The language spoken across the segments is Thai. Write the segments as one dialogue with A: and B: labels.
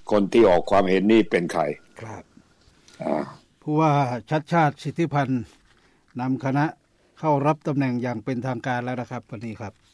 A: คนที่ออกความเห็นนี่เป็นใคร
B: ครับผู้ว่าชัดชาติสิทธิพันธ์นำคณะเข้ารับตำแหน่งอย่างเป็นทางการแล้วนะครับวันนี้ครับ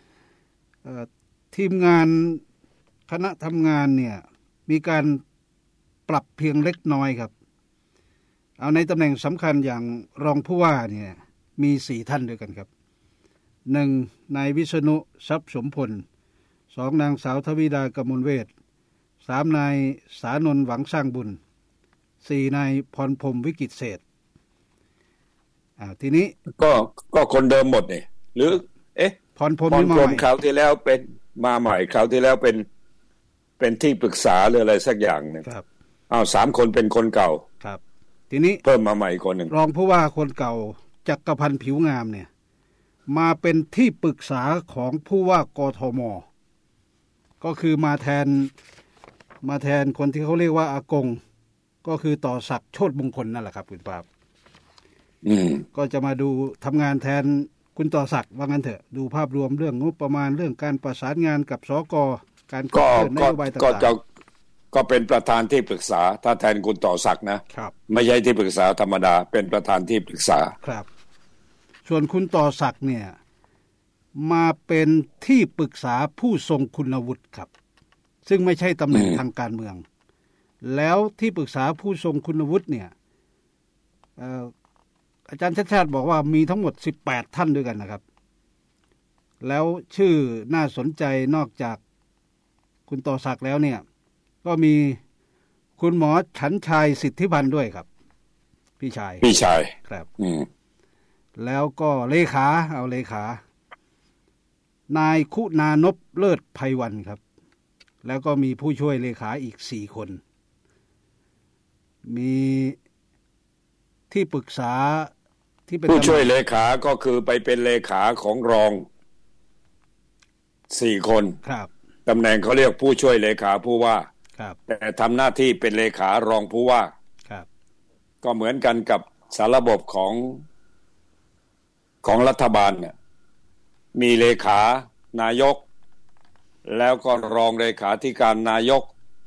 B: ทีมงานคณะทำงานเนี่ยมีการปรับเพียงเล็กน้อยครับเอาในตำแหน่งสำคัญอย่างรองผู้ว่าเนี่ยมี4ท่านด้วยกันครับ1นายวิษณุทรัพย์สมพล2นางสาวทวีดากมลเวช3นายสานนท์หวังสร้างบุญ4นายพรพรหมวิกิตเศรษฐ์ทีนี้
A: ก็คนเดิมหมดนี่หรือ
B: พรพรหมนี่มาใหม่
A: คราวที่แล้วเป็นมาใหม่คราวที่แล้วเป็นที่ปรึกษาหรืออะไรสักอย่างนึง
B: ครับ
A: 3คนเป็นคนเก่า
B: ครับทีนี้
A: เพิ่มมาใหม่คนนึง
B: รองผู้ว่าคนเก่าจักรพันธ์ผิวงามเนี่ยมาเป็นที่ปรึกษาของผู้ว่ากทม.ก็คือมาแทนคนที่เขาเรียกว่าอากงก็คือต่อศักดิ์โชติมงคลนั่นแหละครับคุณปราบก็จะมาดูทำงานแทนคุณต่อศักดิ์ว่างั้นเถอะดูภาพรวมเรื่องงบประมาณเรื่องการประสานงานกับสก.การขับเคลื่อนนโยบายต่าง
A: ๆก็เป็นประธานที่ปรึกษาถ้าแทนคุณต่อศักดิ์นะครับไม่ใช่ที่ปรึกษาธรรมดาเป็นประธานที่ปรึกษา
B: ครับส่วนคุณต่อศักดิ์เนี่ยมาเป็นที่ปรึกษาผู้ทรงคุณวุฒิครับซึ่งไม่ใช่ตำแหน่งทางการเมืองแล้วที่ปรึกษาผู้ทรงคุณวุฒิเนี่ยอาจารย์ชาติบอกว่ามีทั้งหมด18ท่านด้วยกันนะครับแล้วชื่อน่าสนใจนอกจากคุณต่อศักดิ์แล้วเนี่ยก็มีคุณหมอฉันชัยสิทธิพันธ์ด้วยครับพี่ชายครับแล้วก็เลขานายคุณานพเลิศไพวันครับแล้วก็มีผู้ช่วยเลขาอีก4คนมีที่ปรึกษาที่เป็น
A: ผู้ช่วยเลขาก็คือไปเป็นเลขาของรอง4คน
B: ครับ
A: ตำแหน่งเขาเรียกผู้ช่วยเลขาผู้ว่า
B: ครับ
A: แต่ทำหน้าที่เป็นเลขารองผู้ว่า
B: ครับ
A: ก็เหมือนกันกับสารระบบของรัฐบาลเนี่ยมีเลขานายกแล้วก็รองเลขาธิการนายก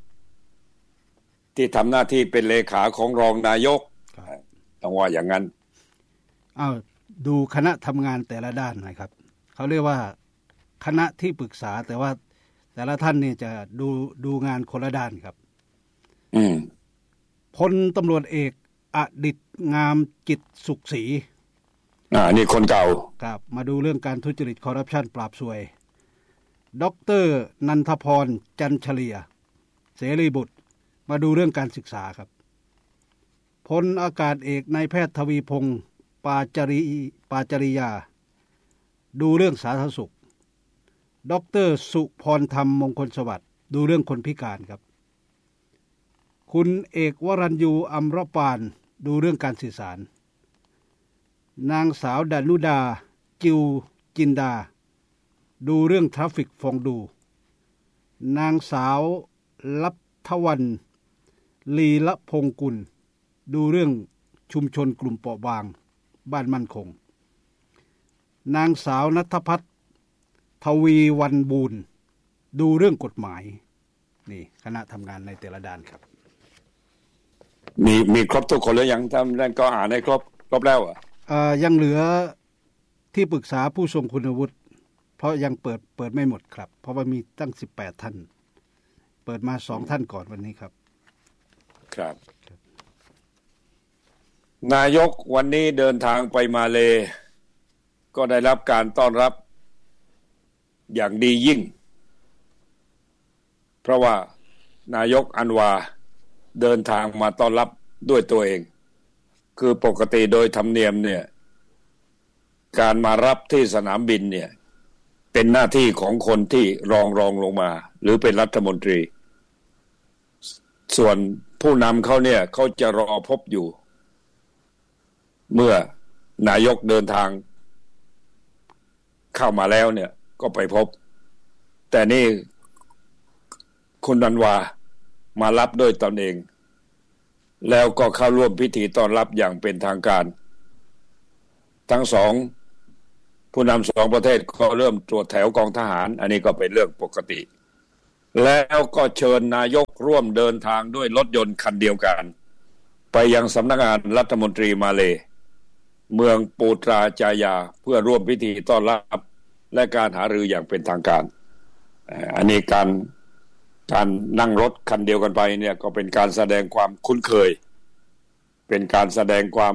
A: ที่ทำหน้าที่เป็นเลขาของรองนายกต้องว่าอย่างนั้น
B: ดูคณะทำงานแต่ละด้านหน่อยครับเขาเรียกว่าคณะที่ปรึกษาแต่ว่าแต่ละท่านเนี่ยจะดูงานคนละด้านครับพลตำรวจเอกอดิษฐ์งามจิตสุขศรี
A: นี่คนเก่า
B: ครับมาดูเรื่องการทุจริตคอร์รัปชันปราบซวยดร.นันทพรจันเฉลียเสรีบุตรมาดูเรื่องการศึกษาครับพลอากาศเอกนายแพทย์ทวีพงศ์ปาจริยาดูเรื่องสาธารณสุขดร.สุพรธรรมมงคลสวัสดิ์ดูเรื่องคนพิการครับคุณเอกวรัญยูอมรปานดูเรื่องการสื่อสารนางสาวดานุดาจิวจินดาดูเรื่องทราฟฟิกฟองดูนางสาวลับทวันลีละพงกุลดูเรื่องชุมชนกลุ่มเปราะบางบ้านมั่นคงนางสาวณัฐภัทรทวีวันบูรณ์ดูเรื่องกฎหมายนี่คณะทำงานในแต่ละด้านครับ
A: มีครบทุกคนหรือยังท่านก็อ่านให้ครบแล้ว
B: ยังเหลือที่ปรึกษาผู้ทรงคุณวุฒิเพราะยังเปิดไม่หมดครับเพราะว่ามีตั้ง18ท่านเปิดมา2ท่านก่อนวันนี้ครับ
A: ครับนายกวันนี้เดินทางไปมาเลก็ได้รับการต้อนรับอย่างดียิ่งเพราะว่านายกอันวาเดินทางมาต้อนรับด้วยตัวเองคือปกติโดยธรรมเนียมเนี่ยการมารับที่สนามบินเนี่ยเป็นหน้าที่ของคนที่รองลงมาหรือเป็นรัฐมนตรีส่วนผู้นำเขาเนี่ยเขาจะรอพบอยู่เมื่อนายกเดินทางเข้ามาแล้วเนี่ยก็ไปพบแต่นี่คุณอันวามารับด้วยตนเองแล้วก็เข้าร่วมพิธีต้อนรับอย่างเป็นทางการทั้งผู้นำ2ประเทศก็เริ่มตรวจแถวกองทหารอันนี้ก็เป็นเรื่องปกติแล้วก็เชิญนายกร่วมเดินทางด้วยรถยนต์คันเดียวกันไปยังสำนักงานรัฐมนตรีมาเลเมืองปูตราจายาเพื่อร่วมพิธีต้อนรับและการหารืออย่างเป็นทางการอันนี้การนั่งรถคันเดียวกันไปเนี่ยก็เป็นการแสดงความคุ้นเคยเป็นการแสดงความ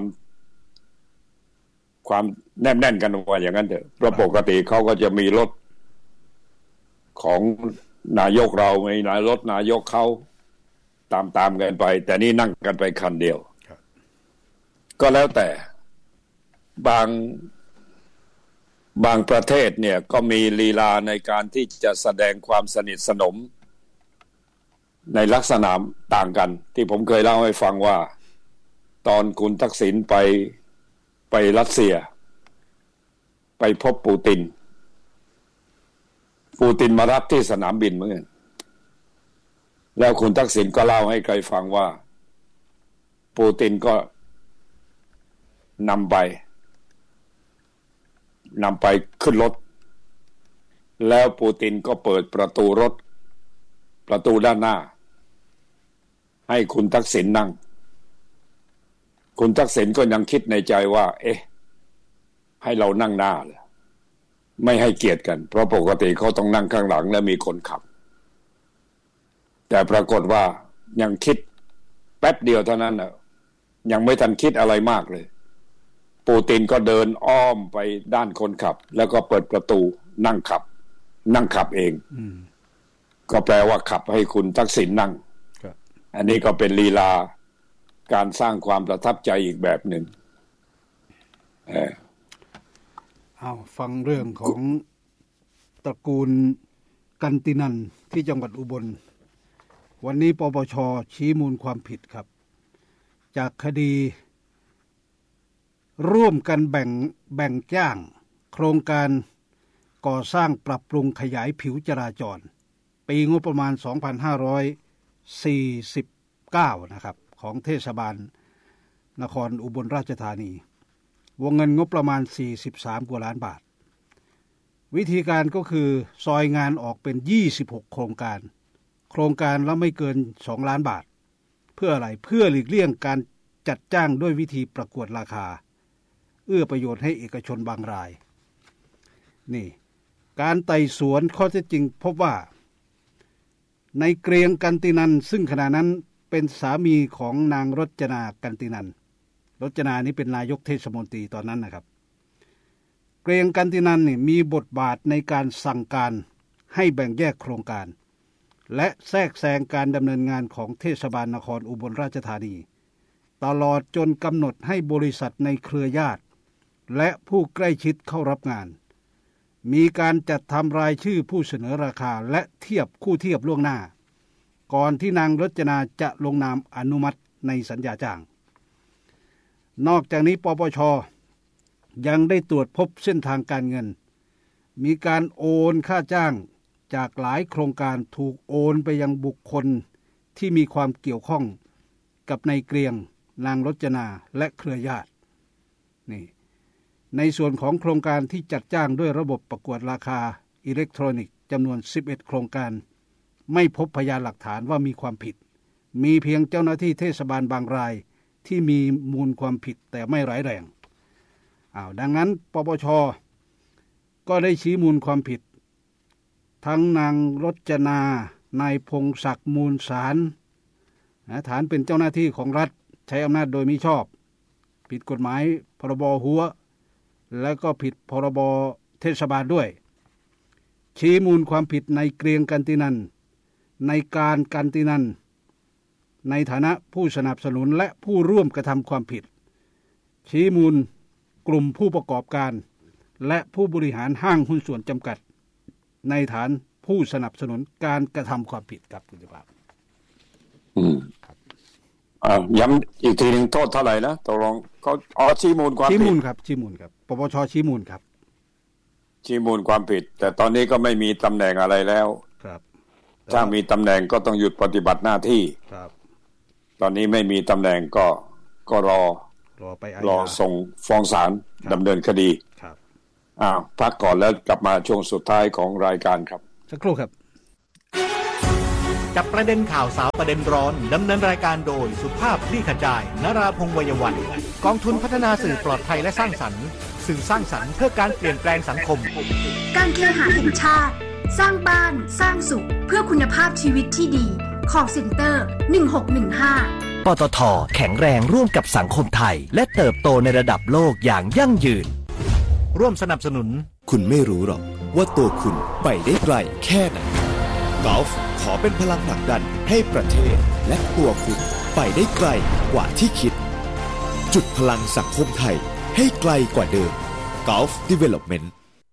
A: แนบแน่นกันว่าอย่างนั้นเถอะเพราะปกติเขาก็จะมีรถของนายกเรามีรถนายกเขาตามกันไปแต่นี่นั่งกันไปคันเดียวก็แล้วแต่บางประเทศเนี่ยก็มีลีลาในการที่จะแสดงความสนิทสนมในลักษณะต่างกันที่ผมเคยเล่าให้ฟังว่าตอนคุณทักษิณไปรัสเซียไปพบปูตินมารับที่สนามบินเหมือนกันแล้วคุณทักษิณก็เล่าให้ใครฟังว่าปูตินก็นำไปขึ้นรถแล้วปูตินก็เปิดประตูด้านหน้าให้คุณทักษิณนั่งคุณทักษิณก็ยังคิดในใจว่าให้เรานั่งหน้าเลยไม่ให้เกียรติกันเพราะปกติเขาต้องนั่งข้างหลังและมีคนขับแต่ปรากฏว่ายังคิดแป๊บเดียวเท่านั้นน่ะยังไม่ทันคิดอะไรมากเลยปูตินก็เดินอ้อมไปด้านคนขับแล้วก็เปิดประตูนั่งขับเองก็แปลว่าขับให้คุณทักษิณนั่งอันนี้ก็เป็นลีลาการสร้างความประทับใจอีกแบบหนึ่ง
B: ฟังเรื่องของตระกูลกันตินันที่จังหวัดอุบลวันนี้ปปช.ชี้มูลความผิดครับจากคดีร่วมกันแบ่งจ้างโครงการก่อสร้างปรับปรุงขยายผิวจราจรปีงบประมาณ 2549 นะครับของเทศบาลนครอุบลราชธานีวงเงินงบประมาณ43กว่าล้านบาทวิธีการก็คือซอยงานออกเป็น26โครงการละไม่เกิน2ล้านบาทเพื่ออะไรเพื่อหลีกเลี่ยงการจัดจ้างด้วยวิธีประกวดราคาเอื้อประโยชน์ให้เอกชนบางรายนี่การไต่สวนข้อเท็จจริงพบว่าในเกรียงกันตินันซึ่งขณะนั้นเป็นสามีของนางรจนากันตินันรจนานี้เป็นนายกเทศมนตรีตอนนั้นนะครับเกรียงกันตินันนี่มีบทบาทในการสั่งการให้แบ่งแยกโครงการและแทรกแซงการดำเนินงานของเทศบาลนครอุบลราชธานีตลอดจนกำหนดให้บริษัทในเครือญาติและผู้ใกล้ชิดเข้ารับงานมีการจัดทำรายชื่อผู้เสนอราคาและคู่เทียบล่วงหน้าก่อนที่นางรจนาจะลงนามอนุมัติในสัญญาจ้างนอกจากนี้ปปช.ยังได้ตรวจพบเส้นทางการเงินมีการโอนค่าจ้างจากหลายโครงการถูกโอนไปยังบุคคลที่มีความเกี่ยวข้องกับนายเกรียงนางรจนาและเครือญาตินี่ในส่วนของโครงการที่จัดจ้างด้วยระบบประกวดราคาอิเล็กทรอนิกส์จำนวน11โครงการไม่พบพยานหลักฐานว่ามีความผิดมีเพียงเจ้าหน้าที่เทศบาลบางรายที่มีมูลความผิดแต่ไม่ร้ายแรงดังนั้นปปช.ก็ได้ชี้มูลความผิดทั้งนางรจนานายพงศักดิ์มูลสารฐานเป็นเจ้าหน้าที่ของรัฐใช้อำนาจโดยมิชอบผิดกฎหมายพรบหัวและก็ผิดพรบเทศบาลด้วยชี้มูลความผิดในเกรียงกันตินันในการกันตินันในฐานะผู้สนับสนุนและผู้ร่วมกระทำความผิดชี้มูลกลุ่มผู้ประกอบการและผู้บริหารห้างหุ้นส่วนจำกัดในฐานผู้สนับสนุนการกระทำความผิดครับคุณสุภาพ
A: ย้ำอีกทีหนึ่งโทษเท่าไหร่นะตกลงเขาชี้มูลความผิด
B: ชี้มูลครับปปช.ชี้มูลครับ
A: ชี้มูลความผิดแต่ตอนนี้ก็ไม่มีตำแหน่งอะไรแล้ว
B: ครับ
A: ถ้ามีตำแหน่งก็ต้องหยุดปฏิบัติหน้าที่
B: ครับ
A: ตอนนี้ไม่มีตำแหน่งก็รอส่งฟ้องศาลดำเนินคดี
B: ครับ
A: พักก่อนแล้วกลับมาช่วงสุดท้ายของรายการครับ
B: สักครู่ครับ
C: จับประเด็นข่าวสาวประเด็นร้อนดำเนินรายการโดยสุภาพคลี่ขจายนราพงษ์ วัยวันกองทุนพัฒนาสื่อปลอดภัยและสร้างสรรค์สื่อสร้างสรรค์เพื่อการเปลี่ยนแปลงสังคม
D: การเคหะแห่งชาติสร้างบ้านสร้างสุขเพื่อคุณภาพชีวิตที่ดีcall center 1615
E: ปตท.แข็งแรงร่วมกับสังคมไทยและเติบโตในระดับโลกอย่างยั่งยืน
C: ร่วมสนับสนุน
F: คุณไม่รู้หรอกว่าตัวคุณไปได้ไกลแค่ไหนกอล์ฟขอเป็นพลังผลักดันให้ประเทศและตัวคุณไปได้ไกลกว่าที่คิดจุดพลังสังคมไทยให้ไกลกว่าเดิม Gulf Development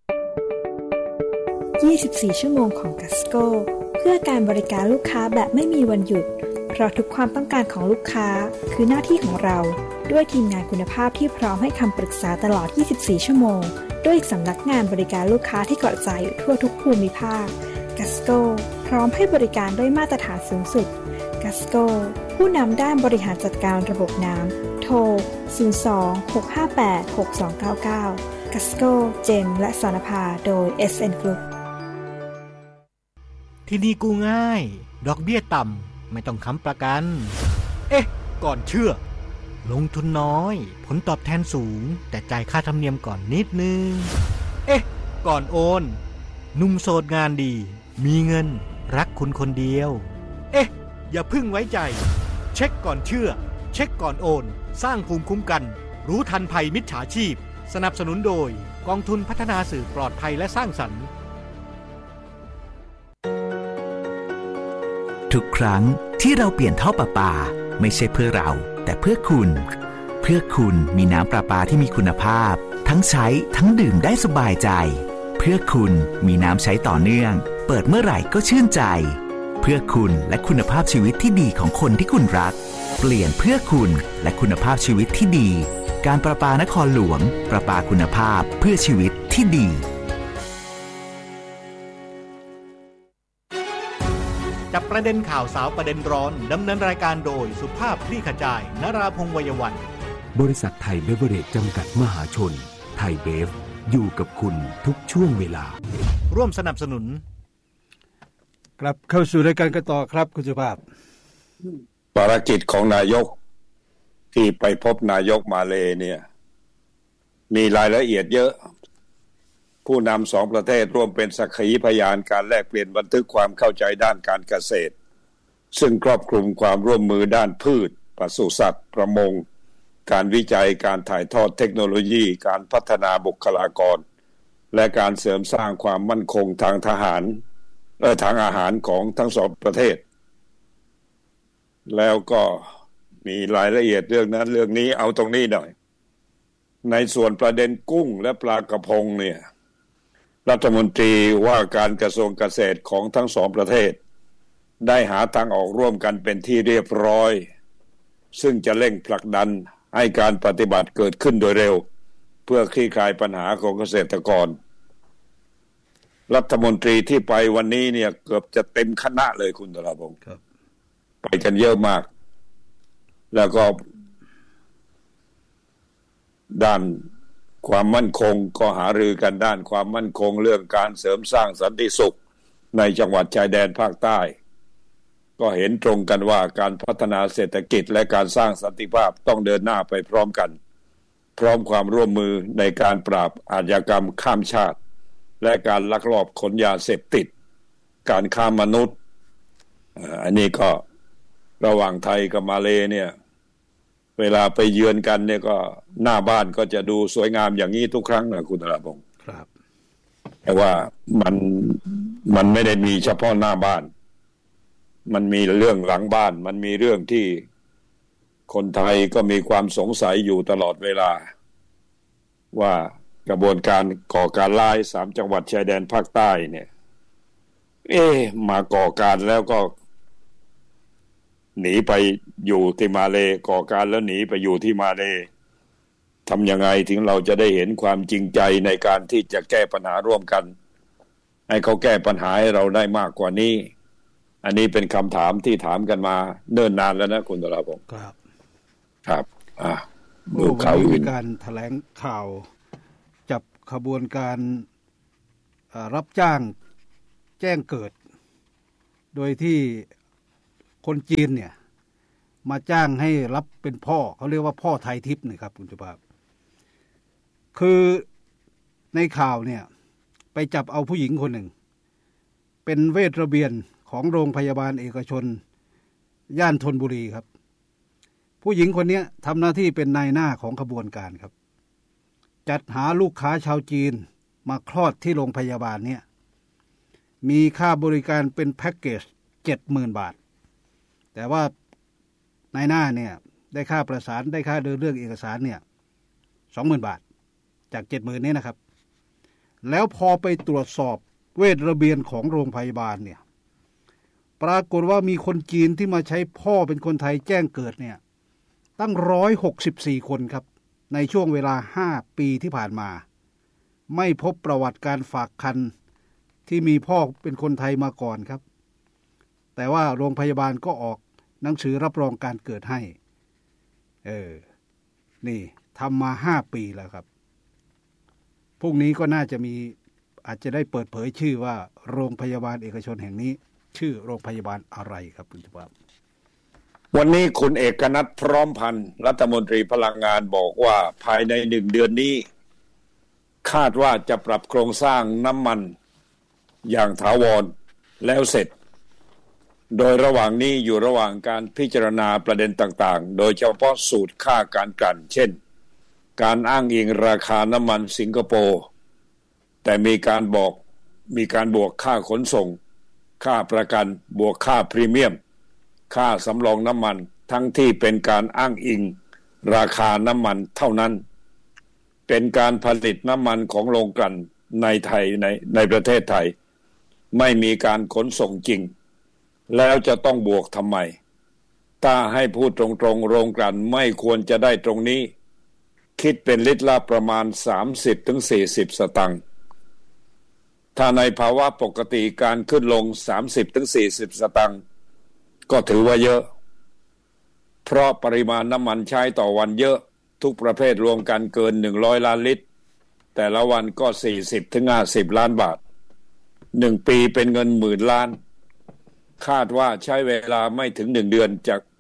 G: 24 ชั่วโมงของกัสโก้เพื่อการบริการลูกค้าแบบไม่มีวันหยุดเพราะทุกความต้องการของลูกค้าคือหน้าที่ของเราด้วยทีมงานคุณภาพที่พร้อมให้คำปรึกษาตลอด 24 ชั่วโมงด้วยสำนักงานบริการลูกค้าที่กระจายอยู่ทั่วทุกภูมิภาคกัสโก้พร้อมให้บริการด้วยมาตรฐานสูงสุดกัสโก้ผู้นำด้านบริหารจัดการระบบน้ำโทร 02-658-6299 กัสโก้เจมและสรณภาโดย SN Group
C: ที่นี่กู้ง่ายดอกเบี้ยต่ำไม่ต้องค้ำประกันก่อนเชื่อลงทุนน้อยผลตอบแทนสูงแต่จ่ายค่าธรรมเนียมก่อนนิดนึงก่อนโอนหนุ่มโสดงานดีมีเงินรักคุณคนเดียวอย่าพึ่งไว้ใจเช็คก่อนเชื่อเช็คก่อนโอนสร้างภูมิคุ้มกันรู้ทันภัยมิจฉาชีพสนับสนุนโดยกองทุนพัฒนาสื่อปลอดภัยและสร้างสรรค์
E: ทุกครั้งที่เราเปลี่ยนท่อประปาไม่ใช่เพื่อเราแต่เพื่อคุณมีน้ำประปาที่มีคุณภาพทั้งใช้ทั้งดื่มได้สบายใจเพื่อคุณมีน้ำใช้ต่อเนื่องเปิดเมื่อไหร่ก็ชื่นใจเพื่อคุณและคุณภาพชีวิตที่ดีของคนที่คุณรักเปลี่ยนเพื่อคุณและคุณภาพชีวิตที่ดีการประปานครหลวงประปาคุณภาพเพื่อชีวิตที่ดี
C: จับประเด็นข่าวสาวประเด็นร้อนดำเนินรายการโดยสุภาพคลี่ขจายนราพงษ์ วัยวัน
H: บริษัทไทยเบเวอเรจจำกัดมหาชนไทยเบฟอยู่กับคุณทุกช่วงเวลา
C: ร่วมสนับสนุน
B: กลับเข้าสู่รายการกันต่อครับคุณสุภาพ
A: ภารกิจของนายกที่ไปพบนายกมาเลเนี่ยมีรายละเอียดเยอะผู้นำสองประเทศร่วมเป็นสักขีพยานการแลกเปลี่ยนบันทึกความเข้าใจด้านการเกษตรซึ่งครอบคลุมความร่วมมือด้านพืชปศุสัตว์ประมงการวิจัยการถ่ายทอดเทคโนโลยีการพัฒนาบุคลากรและการเสริมสร้างความมั่นคงทางทางอาหารของทั้งสองประเทศแล้วก็มีรายละเอียดเรื่องนั้นเรื่องนี้เอาตรงนี้หน่อยในส่วนประเด็นกุ้งและปลากระพงเนี่ยรัฐมนตรีว่าการกระทรวงเกษตรของทั้งสองประเทศได้หาทางออกร่วมกันเป็นที่เรียบร้อยซึ่งจะเร่งผลักดันให้การปฏิบัติเกิดขึ้นโดยเร็วเพื่อคลี่คลายปัญหาของเกษตรกรรัฐมนตรีที่ไปวันนี้เนี่ยเกือบจะเต็มคณะเลยคุณธราพงศ์ไปกันเยอะมากแล้วก็ด้านความมั่นคงก็หารือกันด้านความมั่นคงเรื่องการเสริมสร้างสันติสุขในจังหวัดชายแดนภาคใต้ก็เห็นตรงกันว่าการพัฒนาเศรษฐกิจและการสร้างสันติภาพต้องเดินหน้าไปพร้อมกันพร้อมความร่วมมือในการปราบอาชญากรรมข้ามชาติและการลักลอบขนยาเสพติดการค้ามนุษย์อันนี้ก็ระหว่างไทยกับมาเลเนี่ยเวลาไปเยือนกันเนี่ยก็หน้าบ้านก็จะดูสวยงามอย่างนี้ทุกครั้งนะคุณธราพงศ์
B: ครับ
A: แต่ว่ามันไม่ได้มีเฉพาะหน้าบ้านมันมีเรื่องหลังบ้านมันมีเรื่องที่คนไทยก็มีความสงสัยอยู่ตลอดเวลาว่ากระบวนการก่อการร้าย3จังหวัดชายแดนภาคใต้เนี่ยมาก่อการแล้วก็หนีไปอยู่ที่มาเลก่อการแล้วหนีไปอยู่ที่มาเลทำยังไงถึงเราจะได้เห็นความจริงใจในการที่จะแก้ปัญหาร่วมกันให้เขาแก้ปัญหาให้เราได้มากกว่านี้อันนี้เป็นคำถามที่ถามกันมาเนิ่นนานแล้วนะคุณธราพงศ์ครับ
B: ดูข่าวมีการแถลงข่าวจับขบวนการรับจ้างแจ้งเกิดโดยที่คนจีนเนี่ยมาจ้างให้รับเป็นพ่อเขาเรียกว่าพ่อไทยทิพย์นะครับคุณสุภาพคือในข่าวเนี่ยไปจับเอาผู้หญิงคนหนึ่งเป็นเวชระเบียนของโรงพยาบาลเอกชนย่านธนบุรีครับผู้หญิงคนนี้ทำหน้าที่เป็นนายหน้าของขบวนการครับจัดหาลูกค้าชาวจีนมาคลอดที่โรงพยาบาลเนี่ยมีค่าบริการเป็นแพ็กเกจ 70,000 บาทแต่ว่านายหน้าเนี่ยได้ค่าประสานได้ค่าเดินเรื่องเอกสารเนี่ย 20,000 บาทจาก 70,000 นี้นะครับแล้วพอไปตรวจสอบเวชระเบียนของโรงพยาบาลเนี่ยปรากฏว่ามีคนจีนที่มาใช้พ่อเป็นคนไทยแจ้งเกิดเนี่ยตั้ง164คนครับในช่วงเวลา5ปีที่ผ่านมาไม่พบประวัติการฝากครรภ์ที่มีพ่อเป็นคนไทยมาก่อนครับแต่ว่าโรงพยาบาลก็ออกหนังสือรับรองการเกิดให้นี่ทำมา5ปีแล้วครับพรุ่งนี้ก็น่าจะมีอาจจะได้เปิดเผยชื่อว่าโรงพยาบาลเอกชนแห่งนี้ชื่อโรงพยาบาลอะไรครับคุณสุภาพ
A: วันนี้คุณเอกนัทพร้อมพันธ์รัฐมนตรีพลังงานบอกว่าภายใน1 เดือนนี้คาดว่าจะปรับโครงสร้างน้ำมันอย่างถาวรแล้วเสร็จโดยระหว่างนี้อยู่ระหว่างการพิจารณาประเด็นต่างๆโดยเฉพาะสูตรค่าการกลั่นเช่นการอ้างอิงราคาน้ำมันสิงคโปร์แต่มีการบวกค่าขนส่งค่าประกันบวกค่าพรีเมียมค่าสำรองน้ำมันทั้งที่เป็นการอ้างอิงราคาน้ำมันเท่านั้นเป็นการผลิตน้ำมันของโรงกลั่นในไทยในประเทศไทยไม่มีการขนส่งจริงแล้วจะต้องบวกทำไมถ้าให้พูดตรงๆโรงกลั่นไม่ควรจะได้ตรงนี้คิดเป็นลิตรละประมาณ 30-40 สตางค์ถ้าในภาวะปกติการขึ้นลง 30-40 สตางค์ก็ถือว่าเยอะเพราะปริมาณน้ำมันใช้ต่อวันเยอะทุกประเภทรวมกันเกิน100ล้านลิตรแต่ละวันก็ 40-50 ล้านบาท1ปีเป็นเงินหมื่นล้านคาดว่าใช้เวลาไม่ถึง1 เดือน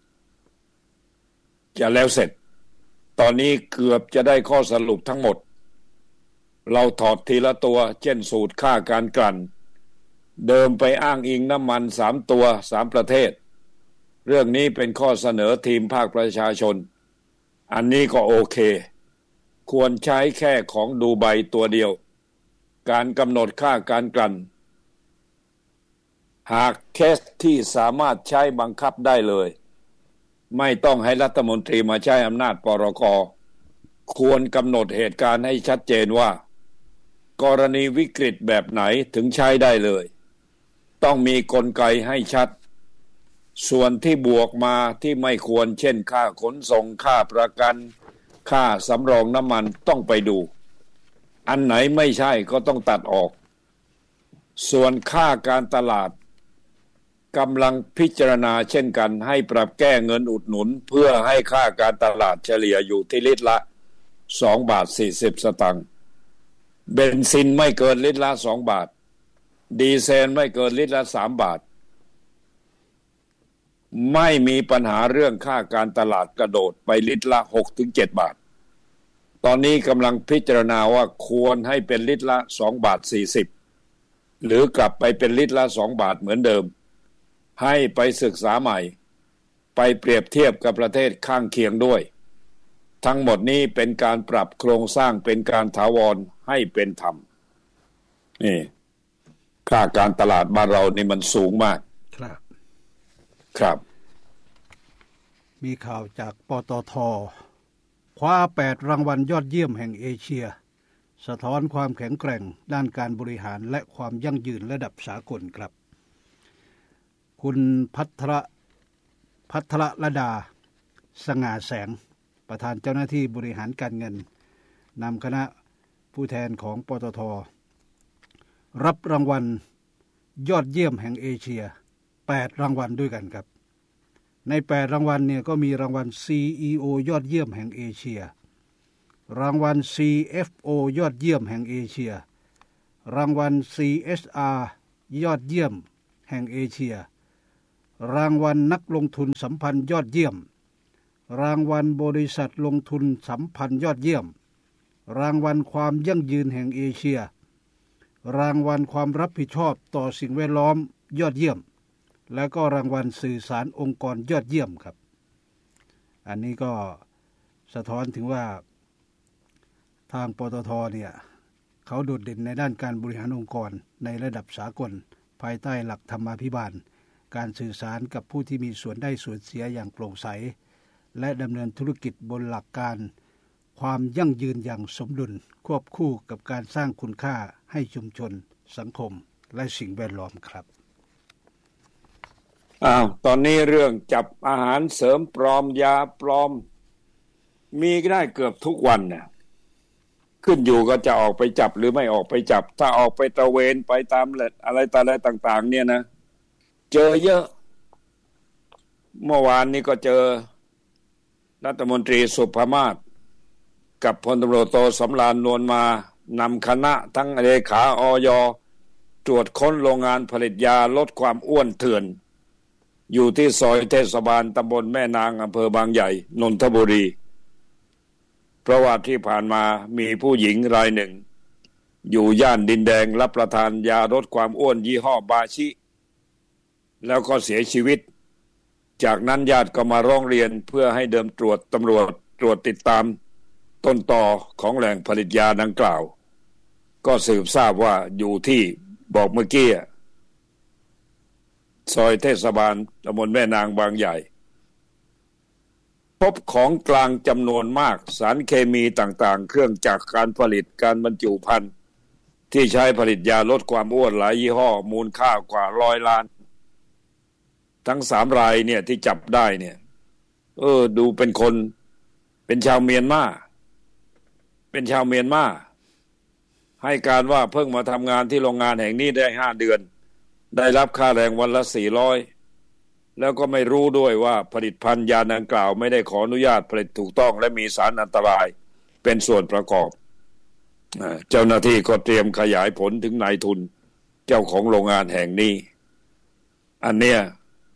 A: จะแล้วเสร็จตอนนี้เกือบจะได้ข้อสรุปทั้งหมดเราถอดทีละตัวเช่นสูตรค่าการกลั่นเดิมไปอ้างอิงน้ำมัน3ตัว3ประเทศเรื่องนี้เป็นข้อเสนอทีมภาคประชาชนอันนี้ก็โอเคควรใช้แค่ของดูไบตัวเดียวการกำหนดค่าการกลั่นหากเคสที่สามารถใช้บังคับได้เลยไม่ต้องให้รัฐมนตรีมาใช้อำนาจปรก.ควรกำหนดเหตุการณ์ให้ชัดเจนว่ากรณีวิกฤตแบบไหนถึงใช้ได้เลยต้องมีกลไกให้ชัดส่วนที่บวกมาที่ไม่ควรเช่นค่าขนส่งค่าประกันค่าสำรองน้ำมันต้องไปดูอันไหนไม่ใช่ก็ต้องตัดออกส่วนค่าการตลาดกำลังพิจารณาเช่นกันให้ปรับแก้เงินอุดหนุนเพื่อให้ค่าการตลาดเฉลี่ยอยู่ที่ลิตรละ2.40 สตางค์เบนซินไม่เกินลิตรละ2 บาทดีเซลไม่เกินลิตรละ3 บาทไม่มีปัญหาเรื่องค่าการตลาดกระโดดไปลิตรละ 6-7 บาทตอนนี้กำลังพิจารณาว่าควรให้เป็นลิตรละ2.40 หรือกลับไปเป็นลิตรละ2 บาทเหมือนเดิมให้ไปศึกษาใหม่ไปเปรียบเทียบกับประเทศข้างเคียงด้วยทั้งหมดนี้เป็นการปรับโครงสร้างเป็นการถาวรให้เป็นธรรมนี่ค่าการตลาดบ้านเรานี่มันสูงมากครับ
B: มีข่าวจากปตท.คว้า8รางวัลยอดเยี่ยมแห่งเอเชียสะท้อนความแข็งแกร่งด้านการบริหารและความยั่งยืนระดับสากลครับคุณพัทรลดาสง่าแสงประธานเจ้าหน้าที่บริหารการเงินนำคณะผู้แทนของปตท.รับรางวัลยอดเยี่ยมแห่งเอเชีย8รางวัลด้วยกันครับใน8รางวัลเนี่ยก็มีรางวัล CEO ยอดเยี่ยมแห่งเอเชียรางวัล CFO ยอดเยี่ยมแห่งเอเชียรางวัล CSR ยอดเยี่ยมแห่งเอเชียรางวัลนักลงทุนสัมพันธ์ยอดเยี่ยมรางวัลบริษัทลงทุนสัมพันธ์ยอดเยี่ยมรางวัลความยั่งยืนแห่งเอเชียรางวัลความรับผิดชอบต่อสิ่งแวดล้อมยอดเยี่ยมและก็รางวัลสื่อสารองค์กรยอดเยี่ยมครับอันนี้ก็สะท้อนถึงว่าทางปตท.เนี่ยเขาโดดเด่นในด้านการบริหารองค์กรในระดับสากลภายใต้หลักธรรมาภิบาลการสื่อสารกับผู้ที่มีส่วนได้ส่วนเสียอย่างโปร่งใสและดำเนินธุรกิจบนหลักการความยั่งยืนอย่างสมดุลควบคู่กับการสร้างคุณค่าให้ชุมชนสังคมและสิ่งแวดล้อมครับ
A: ตอนนี้เรื่องจับอาหารเสริมปลอมยาปลอมมีได้เกือบทุกวันเนี่ยขึ้นอยู่ก็จะออกไปจับหรือไม่ออกไปจับถ้าออกไปตระเวนไปตามอะไรต่างๆเนี่ยนะเจอเยอะเมื่อวานนี้ก็เจอรัฐมนตรีสุภมาศกับพลตำรวจโทสำราญนวลมานำคณะทั้งเลขาอย.ตรวจค้นโรงงานผลิตยาลดความอ้วนเถื่อนอยู่ที่ซอยเทศบาลตำบลแม่นางอำเภอบางใหญ่นนทบุรีเพราะว่าที่ผ่านมามีผู้หญิงรายหนึ่งอยู่ย่านดินแดงรับประทานยาลดความอ้วนยี่ห้อบาชิแล้วก็เสียชีวิตจากนั้นญาติก็มาร้องเรียนเพื่อให้ตำรวจตรวจติดตามต้นตอของแหล่งผลิตยาดังกล่าวก็สืบทราบว่าอยู่ที่บอกเมื่อกี้ซอยเทศบาลตำบลแม่นางบางใหญ่พบของกลางจำนวนมากสารเคมีต่างๆเครื่องจักรการผลิตการบรรจุภัณฑ์ที่ใช้ผลิตยาลดความอ้วนหลายยี่ห้อมูลค่ากว่า100 ล้านทั้ง3รายเนี่ยที่จับได้เนี่ยดูเป็นคนเป็นชาวเมียนมาให้การว่าเพิ่งมาทำงานที่โรงงานแห่งนี้ได้5 เดือนได้รับค่าแรงวันละ400แล้วก็ไม่รู้ด้วยว่าผลิตภัณฑ์ยาดังกล่าวไม่ได้ขออนุญาตผลิตถูกต้องและมีสารอันตรายเป็นส่วนประกอบเจ้าหน้าที่ก็เตรียมขยายผลถึงนายทุนเจ้าของโรงงานแห่งนี้อันเนี้ย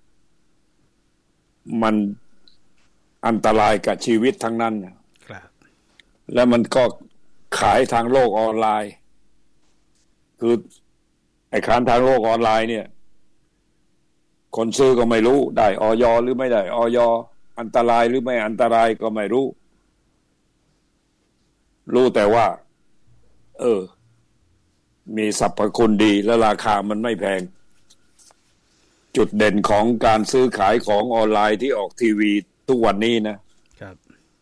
A: มันอันตรายกับชีวิตทั้งนั้นครับแล้วมันก็ขายทางโลกออนไลน์คือไอ้ขายทางโลกออนไลน์เนี่ยคนซื้อก็ไม่รู้ได้อย.หรือไม่ได้อย.อันตรายหรือไม่อันตรายก็ไม่รู้แต่ว่ามีสรรพคุณดีและราคามันไม่แพงจุดเด่นของการซื้อขายของออนไลน์ที่ออกทีวีทุกวันนี้นะครับ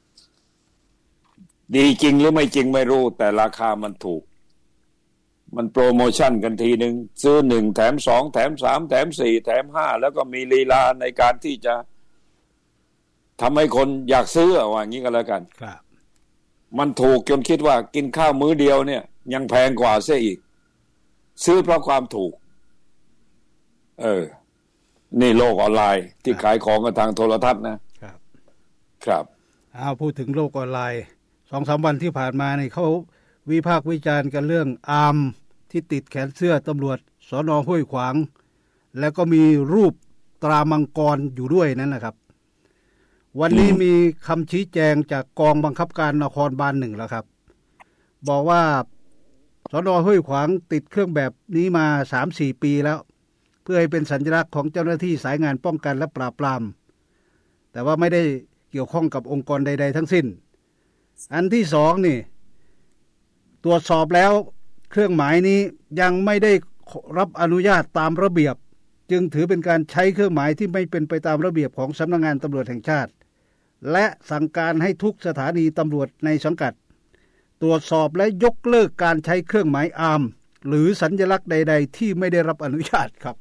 A: ดีจริงหรือไม่จริงไม่รู้แต่ราคามันถูกมันโปรโมชั่นกันทีนึงซื้อ1แถม2แถม3แถม4แถม5แล้วก็มีลีลาในการที่จะทำให้คนอยากซื้อว่าอย่างนี้ก็แล้วกันครับมันถูกจนคิดว่ากินข้าวมื้อเดียวเนี่ยยังแพงกว่าเสียอีกซื้อเพราะความถูกนี่โลกออนไลน์ที่ขายของกันทางโทรทัศน์นะครับ
B: พูดถึงโลกออนไลน์ 2-3 วันที่ผ่านมานี่เขาวิพากษ์วิจารณ์กันเรื่องอาร์มที่ติดแขนเสื้อตำรวจสน.ห้วยขวางแล้วก็มีรูปตรามังกรอยู่ด้วยนั่นแหละครับวันนี้มีคำชี้แจงจากกองบังคับการนครบาล1แล้วครับบอกว่าสน.ห้วยขวางติดเครื่องแบบนี้มา 3-4 ปีแล้วเพื่อให้เป็นสัญลักษณ์ของเจ้าหน้าที่สายงานป้องกันและปราบปรามแต่ว่าไม่ได้เกี่ยวข้องกับองค์กรใดๆทั้งสิ้นอันที่2นี่ตรวจสอบแล้วเครื่องหมายนี้ยังไม่ได้รับอนุญาตตามระเบียบจึงถือเป็นการใช้เครื่องหมายที่ไม่เป็นไปตามระเบียบของสำนักงานตำรวจแห่งชาติและสั่งการให้ทุกสถานีตำรวจในสังกัดตรวจสอบและยกเลิกการใช้เครื่องหมายอาร์มหรือสัญลักษณ์ใดๆที่ไม่ได้รับอนุญาตครับ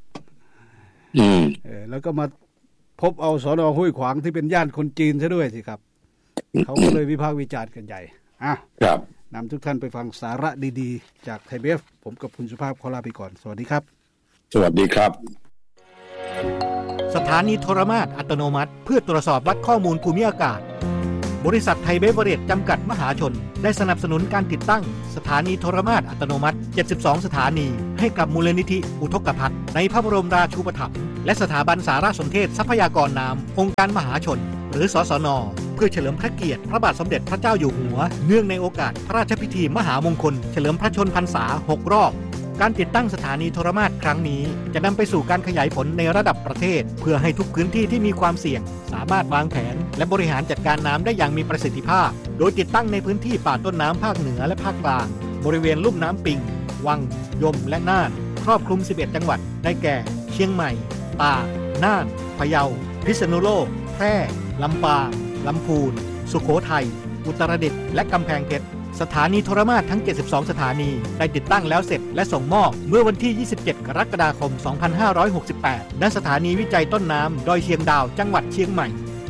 B: แล้วก็มาพบเอาสน.ห้วยขวางที่เป็นย่านคนจีนซะด้วยสิครับเขาก็เลยวิพากษ์วิจารณ์กันใหญ่
A: ครับ
B: นำทุกท่านไปฟังสาระดีๆจากไทยเบฟผมกับคุณสุภาพขอลาไปก่อนสวัสดีครับ
A: สวัสดีครับ
C: สถานีโทรมาตรอัตโนมัติเพื่อตรวจสอบวัดข้อมูลภูมิอากาศบริษัทไทยเบเวอเรจจำกัดมหาชนได้สนับสนุนการติดตั้งสถานีโทรมาตรอัตโนมัติ72สถานีให้กับมูลนิธิอุทกภัทรในพระบรมราชูปถัมภ์และสถาบันสารสนเทศทรัพยากรน้ำองค์การมหาชนหรือสสน.เพื่อเฉลิมพระเกียรติพระบาทสมเด็จพระเจ้าอยู่หัวเนื่องในโอกาสพระราชพิธีมหามงคลเฉลิมพระชนพรรษา6 รอบการติดตั้งสถานีโทรมาตรครั้งนี้จะนำไปสู่การขยายผลในระดับประเทศเพื่อให้ทุกพื้นที่ที่มีความเสี่ยงสามารถวางแผนและบริหารจัดการน้ำได้อย่างมีประสิทธิภาพโดยติดตั้งในพื้นที่ป่าต้นน้ำภาคเหนือและภาคกลางบริเวณลุ่มน้ำปิงวังยมและน่านครอบคลุม11จังหวัดได้แก่เชียงใหม่ตากน่านพะเยาพิษณุโลกแพร่ลำปางลำพูนสุโขทัยอุตรดิตถ์และกำแพงเพชรสถานีโทรมาตรทั้ง72สถานีได้ติดตั้งแล้วเสร็จและส่งมอบเมื่อวันที่27กรกฎาคม2568ณสถานีวิจัยต้นน้ำดอยเชียงดาวจังหวัดเชียงใหม่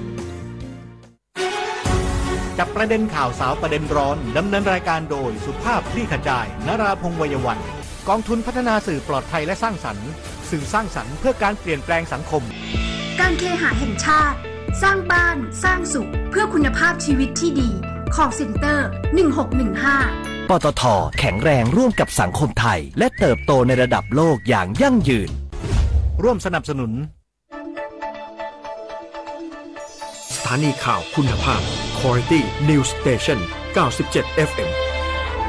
C: จับประเด็นข่าวสาวประเด็นร้อนดำเนินรายการโดยสุภาพคลี่ขจายนราพงษ์วัยวันกองทุนพัฒนาสื่อปลอดภัยและสร้างสรรค์สื่อสร้างสรรค์เพื่อการเปลี่ยนแปลงสังคม
D: การเคหะแห่งชาติสร้างบ้านสร้างสุขเพื่อคุณภาพชีวิตที่ดีcall center 1615
I: ปตท.แข็งแรงร่วมกับสังคมไทยและเติบโตในระดับโลกอย่างยั่งยืน
C: ร่วมสนับสนุน
J: สถานีข่าวคุณภาพ Quality News Station 97 FM